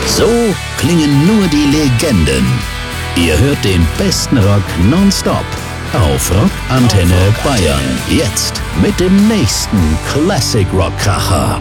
So klingen nur die Legenden. Ihr hört den besten Rock nonstop auf Rock Antenne Bayern. Jetzt mit dem nächsten Classic Rock Kracher.